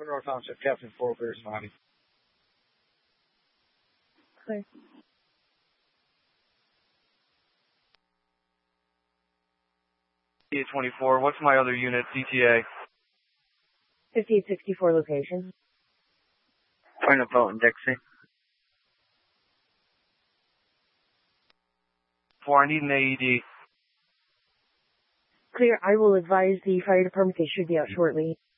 Monroe Township, Captain 4, Bears Monty. Okay. CTA 24, what's my other unit, CTA? 5864 location. Point of vote in Dixie. 4, I need an AED. Clear. I will advise the fire department they should be out shortly.